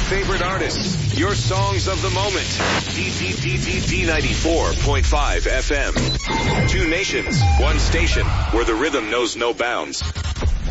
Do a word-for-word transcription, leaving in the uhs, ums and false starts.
favorite artists, your songs of the moment. D D D D D ninety-four point five F M. Two nations, one station, where the rhythm knows no bounds.